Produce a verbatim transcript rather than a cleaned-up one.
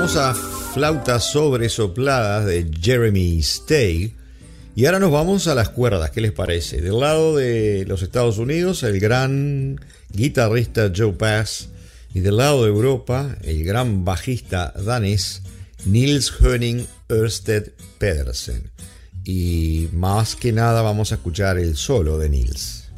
escuchamos a Flautas sobresopladas de Jeremy Steig. Y ahora nos vamos a las cuerdas, ¿qué les parece? Del lado de los Estados Unidos, el gran guitarrista Joe Pass. Y del lado de Europa, el gran bajista danés Niels Henning Ørsted Pedersen. Y más que nada vamos a escuchar el solo de Niels.